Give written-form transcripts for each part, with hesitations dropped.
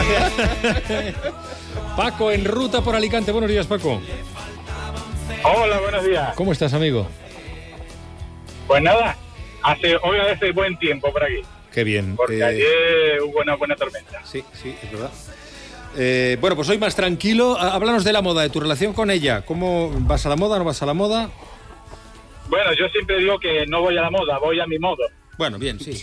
Paco, en ruta por Alicante. Buenos días, Paco. Hola, buenos días. ¿Cómo estás, amigo? Pues nada, hoy hace buen tiempo por aquí. Qué bien. Porque ayer hubo una buena tormenta. Sí, es verdad. Bueno, pues hoy más tranquilo. Háblanos de la moda, de tu relación con ella. ¿Cómo vas a la moda, no vas a la moda? Bueno, yo siempre digo que no voy a la moda, voy a mi modo. Bueno, bien, sí.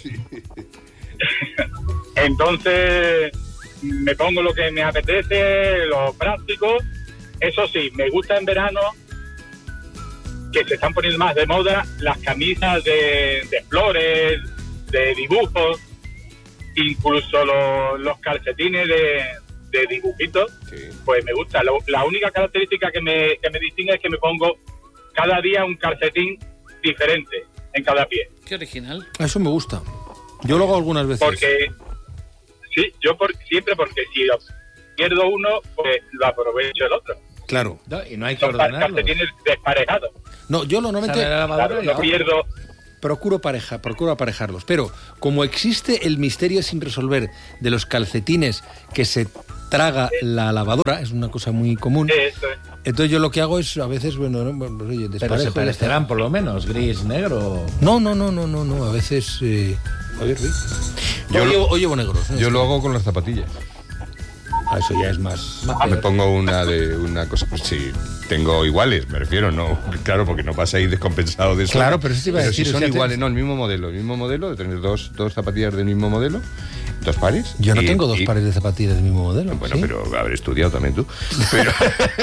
Entonces, me pongo lo que me apetece, lo práctico. Eso sí, me gusta en verano que se están poniendo más de moda las camisas de flores, de dibujos, incluso los calcetines de dibujitos. Sí. Pues me gusta. La única característica que me distingue es que me pongo cada día un calcetín diferente en cada pie. Qué original. Eso me gusta. Yo lo hago algunas veces. Porque siempre porque si pierdo uno, pues lo aprovecho el otro. Claro. No, y no hay que ordenarlo. Calcetines desparejados. No, yo normalmente lo pierdo. Procuro aparejarlos, pero como existe el misterio sin resolver de los calcetines que se traga la lavadora, es una cosa muy común. Eso es. Entonces yo lo que hago es a veces, pues, oye, desparejo. Pero se parecerán por lo menos, gris, negro. No, a veces. Yo llevo negros. ¿no? Yo lo hago con las zapatillas. Eso ya es más me pongo una cosa, pues sí, tengo iguales, me refiero, no, claro, porque no vas a ir descompensado de eso. Claro, pero eso te iba a decir. Si son iguales, no, el mismo modelo, de tener dos zapatillas del mismo modelo, dos pares. Yo no tengo dos pares de zapatillas del mismo modelo. Bueno, ¿sí? Pero haber estudiado también tú. Pero...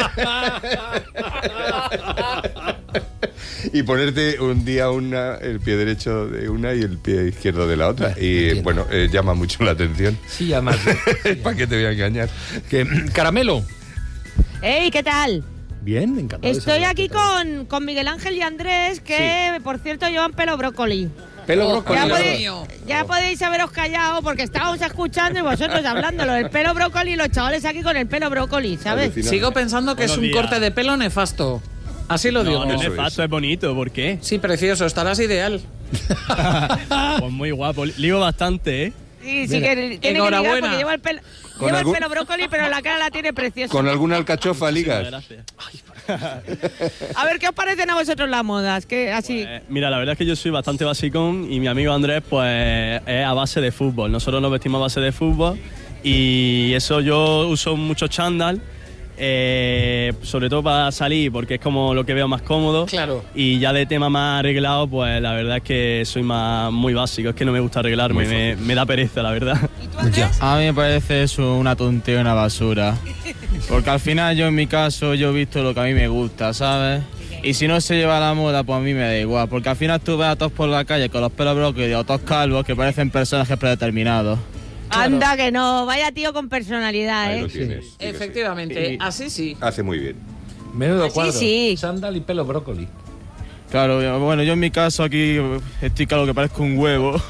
y ponerte un día el pie derecho de una y el pie izquierdo de la otra. Bueno, llama mucho la atención. Sí, llama. ¿Para qué te voy a engañar? Caramelo. ¡Ey! ¿Qué tal? Bien, encantado. Estoy aquí con Miguel Ángel y Andrés, que por cierto llevan pelo brócoli. Pelo brócoli. Ya podéis haberos callado porque estábamos escuchando y vosotros hablándolo. El pelo brócoli y los chavales aquí con el pelo brócoli, ¿sabes? Sigo pensando que es un corte de pelo nefasto. Así lo digo. No es nefasto, es bonito. ¿Por qué? Sí, precioso. Estarás ideal. Pues muy guapo. Ligo bastante, ¿eh? Sí, que tiene que ligar porque lleva el pelo brócoli, pero la cara la tiene preciosa. ¿Con alguna alcachofa ligas? Gracias. A ver, ¿qué os parecen a vosotros las modas? ¿Qué, así? Pues, mira, la verdad es que yo soy bastante basicón y mi amigo Andrés, pues, es a base de fútbol. Nosotros nos vestimos a base de fútbol y eso yo uso mucho chándal. Sobre todo para salir, porque es como lo que veo más cómodo. Claro. Y ya de tema más arreglado, pues la verdad es que soy muy básico. Es que no me gusta arreglarme, me da pereza, la verdad. A mí me parece eso una tontería, una basura. Porque al final yo en mi caso, yo he visto lo que a mí me gusta, ¿sabes? Y si no se lleva la moda, pues a mí me da igual. Porque al final tú ves a todos por la calle con los pelos brócolis o todos calvos que parecen personajes predeterminados. Claro. Anda que no, vaya tío con personalidad, Ahí ¿eh? lo tienes, efectivamente, así sí. Hace muy bien. Menudo cuadro. Sí. Chándal y pelo brócoli. Claro, bueno, yo en mi caso aquí estoy claro que parezco un huevo.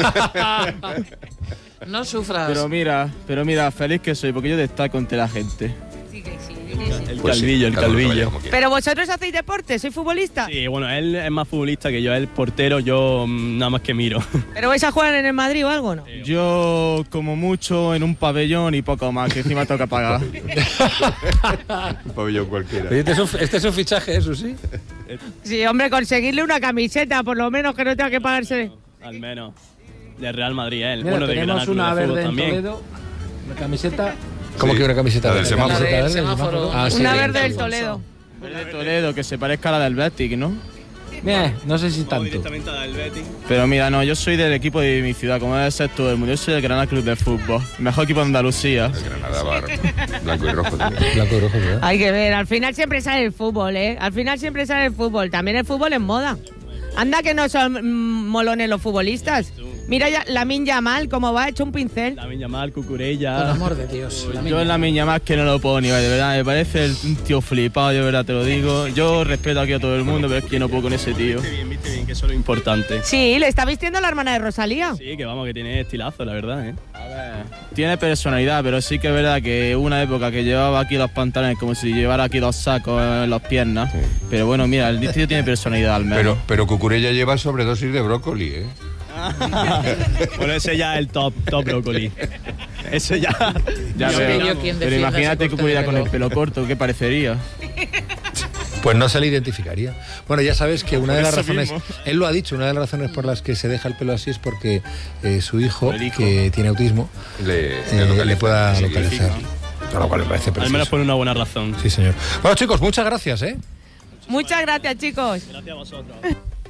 No sufras. Pero mira, feliz que soy, porque yo destaco entre la gente. Sí. El Pues calvillo, sí, el calvillo. Pero vosotros hacéis deporte, ¿sois futbolista? Sí, bueno, él es más futbolista que yo, él portero, yo nada más que miro. ¿Pero vais a jugar en el Madrid o algo, no? Yo como mucho en un pabellón y poco más, que encima toca pagar. Un pabellón cualquiera. Este es un fichaje, eso sí. Sí, hombre, conseguirle una camiseta, por lo menos que no tenga que pagarse. Al menos. De Real Madrid, él. Mira, Bueno, de tenemos Granada una Club de verde Fútbol en también. Toledo, una camiseta. ¿Cómo que una camiseta La del semáforo. ¿Camiseta La del verde? semáforo. Ah, sí, Una sí. verde del Toledo. De Toledo, que se parezca a la del Betis, ¿no? No sé si Vamos tanto. directamente al Betis. Pero mira, no, yo soy del equipo de mi ciudad, como debe ser todo el mundo. Yo soy del Granada Club de Fútbol, mejor equipo de Andalucía. El Granada Bar, blanco y rojo también. Blanco y rojo, ¿verdad? Hay que ver, al final siempre sale el fútbol, ¿eh? Al final siempre sale el fútbol. También el fútbol es moda. Anda que no son molones los futbolistas. Mira ya Lamine Yamal, cómo va, hecho un pincel. Lamine Yamal, Cucurella. Por amor de Dios. Yo en la miña más que no lo puedo ni ver, de verdad, me parece un tío flipado, de verdad te lo digo. Yo respeto aquí a todo el mundo, pero es que no puedo con ese tío. Viste bien, que eso es lo importante. Sí, le está vistiendo la hermana de Rosalía. Sí, que vamos, que tiene estilazo, la verdad, ¿eh? Tiene personalidad, pero sí que es verdad que hubo una época que llevaba aquí los pantalones como si llevara aquí dos sacos en las piernas. Sí. Pero bueno, mira, el tío tiene personalidad al menos. Pero Cucurella lleva sobredosis de brócoli, ¿eh? Bueno, ese ya es el top brócoli. Ese ya. Ya Yo veo. pillo quien Pero defienda imagínate ese que corte pudiera de con el pelo. pelo corto, ¿qué parecería? Pues no se le identificaría. Bueno, ya sabes que una de las eso razones, mismo. él lo ha dicho, una de las razones por las que se deja el pelo así es porque su hijo, El hijo. que tiene autismo, le pueda localizar. Con lo cual me parece Al menos precioso. por una buena razón. Sí, señor. Bueno, chicos, muchas gracias, ¿eh? Muchas gracias, chicos. Gracias a vosotros.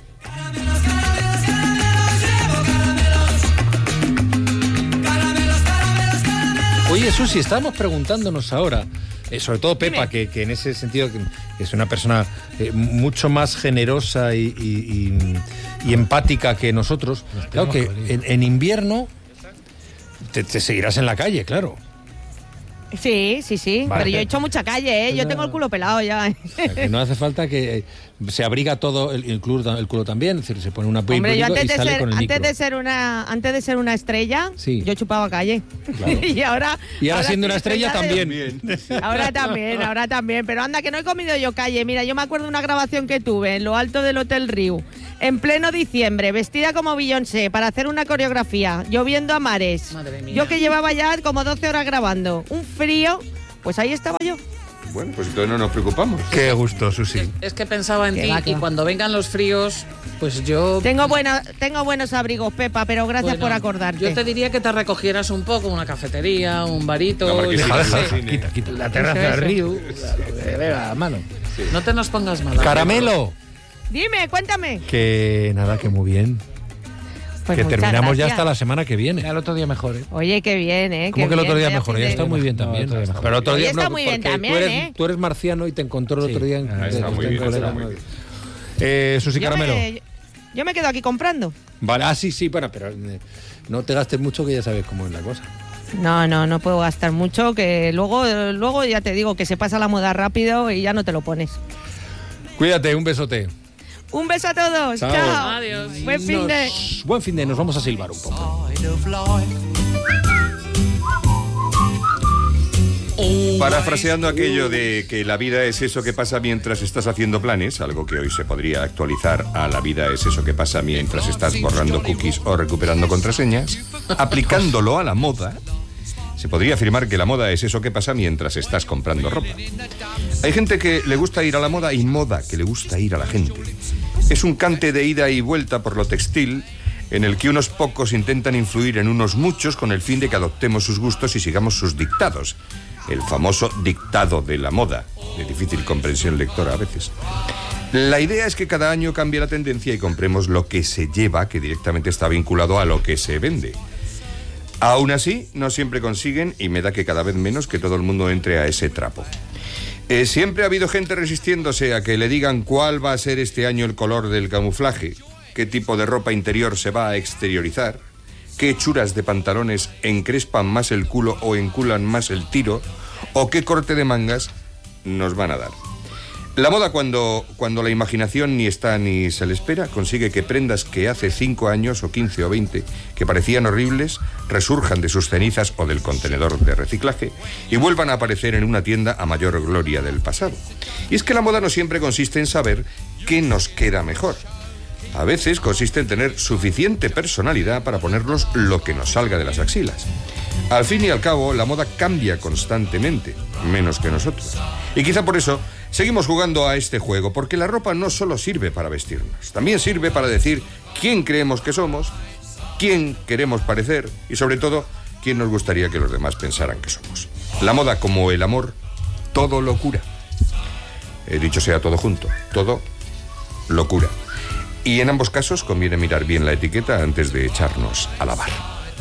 Oye, Susi, estábamos preguntándonos ahora, sobre todo Pepa, que en ese sentido que es una persona mucho más generosa y empática que nosotros. Claro que en invierno te seguirás en la calle, claro. Sí, Vale. pero yo he hecho mucha calle, ¿eh? Yo tengo el culo pelado ya. O sea, que no hace falta que se abriga todo el culo también, es decir, se pone una Hombre, yo y antes sale con el micro. de ser una estrella, Sí. yo chupaba calle. Claro. y ahora siendo soy una estrella también. Ahora también. Pero anda, que no he comido yo calle. Mira, yo me acuerdo de una grabación que tuve en lo alto del Hotel Riu, en pleno diciembre, vestida como Beyoncé, para hacer una coreografía, lloviendo a mares. Madre mía. Yo que llevaba ya como 12 horas grabando. Un frío, pues ahí estaba yo. Bueno, pues entonces no nos preocupamos. Qué gusto, Susi. Es que pensaba en Qué ti va, qué y va. cuando vengan los fríos, pues yo... Tengo buenos abrigos, Pepa, pero gracias Bueno, por acordarte. Yo te diría que te recogieras un poco, una cafetería, un barito. No, porque yo sí, qué Deja, sé. quita. La terraza Eso. del río. Venga, mano. No te nos pongas mal. Caramelo. Dime, cuéntame. Que nada, que muy bien. Pues que muchas terminamos ya gracias. hasta la semana que viene. El otro día mejor, ¿eh? Oye, qué bien, ¿eh? ¿Cómo Qué que el otro bien, día vaya mejor? fin Ya de- está muy bien también. No, el otro día mejor. Pero el otro Hoy día está no, muy bien porque también, ¿eh? tú eres marciano y te encontró el otro día en... está muy bien, está muy bien. Susi Caramelo. Yo me quedo aquí comprando. Vale, sí, bueno, pero no te gastes mucho que ya sabes cómo es la cosa. No puedo gastar mucho, que luego ya te digo que se pasa la moda rápido y ya no te lo pones. Cuídate, un besote. Un beso a todos. Chao. Chao. Adiós. Buen fin de... Buen fin de, nos vamos a silbar un poco. Parafraseando aquello de que la vida es eso que pasa mientras estás haciendo planes, algo que hoy se podría actualizar a la vida es eso que pasa mientras estás borrando cookies o recuperando contraseñas, aplicándolo a la moda, se podría afirmar que la moda es eso que pasa mientras estás comprando ropa. Hay gente que le gusta ir a la moda y moda que le gusta ir a la gente. Es un cante de ida y vuelta por lo textil en el que unos pocos intentan influir en unos muchos con el fin de que adoptemos sus gustos y sigamos sus dictados. El famoso dictado de la moda, de difícil comprensión lectora a veces. La idea es que cada año cambie la tendencia y compremos lo que se lleva, que directamente está vinculado a lo que se vende. Aún así, no siempre consiguen, y me da que cada vez menos, que todo el mundo entre a ese trapo. Siempre ha habido gente resistiéndose a que le digan cuál va a ser este año el color del camuflaje, qué tipo de ropa interior se va a exteriorizar, qué hechuras de pantalones encrespan más el culo o enculan más el tiro, o qué corte de mangas nos van a dar. La moda, cuando la imaginación ni está ni se le espera, consigue que prendas que hace 5 años o 15 o 20 que parecían horribles resurjan de sus cenizas o del contenedor de reciclaje y vuelvan a aparecer en una tienda a mayor gloria del pasado. Y es que la moda no siempre consiste en saber qué nos queda mejor. A veces consiste en tener suficiente personalidad para ponernos lo que nos salga de las axilas. Al fin y al cabo, la moda cambia constantemente, menos que nosotros. Y quizá por eso seguimos jugando a este juego, porque la ropa no solo sirve para vestirnos, también sirve para decir quién creemos que somos, quién queremos parecer y, sobre todo, quién nos gustaría que los demás pensaran que somos. La moda, como el amor, todo lo cura. Dicho sea todo junto, todo locura. Y en ambos casos conviene mirar bien la etiqueta antes de echarnos a lavar.